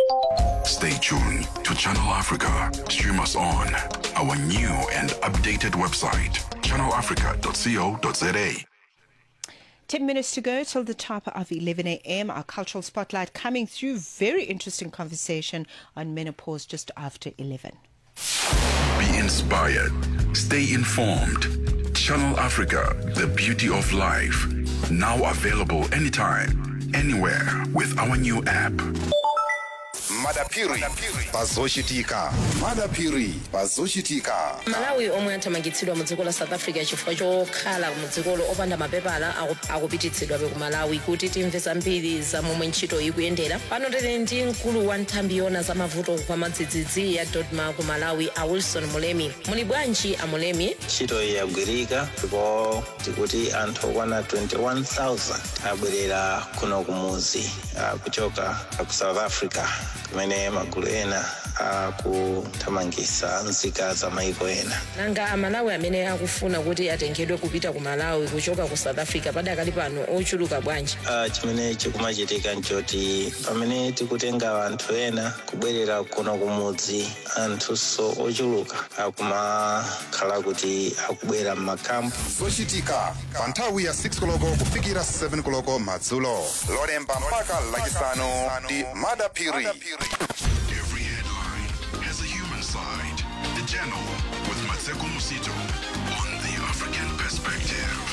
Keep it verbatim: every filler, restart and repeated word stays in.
Stay tuned to Channel Africa. Stream us on our new and updated website, channel africa dot co dot za. ten minutes to go till the top of eleven a.m. Our cultural spotlight coming through. Very interesting conversation on menopause just after eleven. Be inspired. Stay informed. Channel Africa, the beauty of life. Now available anytime, anywhere with our new app. Madapiri pazoshitika Madapiri pazoshitika. Malawi omwe athamangitsidwa mu dziko la South Africa chifukwa chokhala mu dzikolo opanda mapepala aku- akupititsidwa ku Malawi kuti timve zambiri za momwe ntchito ikuyendera. Pano tili ndi mkulu wa nthambi yona za mavuto kwa madzidzidzi ya Dodma ku Malawi, a Wilson Mulemi. Muli bwanji a Mulemi? ntchito yagwirika ndipo tikuti anthu okwana twenty-one thousand abwerera kuno kumuzi ah, kuchoka ku South Africa kumene magulu ena akuthamangitsa nzika za maiko ena. Nanga amalawi amene akufuna kuti atengedwe kupita ku Malawi kuchoka ku South Africa padakali pano ochuluka bwanji? Ah, chimene chikumachitika nchoti pamene tikutenga anthu ena kubwerera kuno kumudzi, anthunso ochuluka akumakhala kuti akubwera m'makampu. Zochitika pa nthawi ya six koloko kufikira seven koloko madzulo. Lolemba mpaka lachisanu ndi Madapiri. Every headline has a human side. The Channel with Matseko Musito on the African Perspective.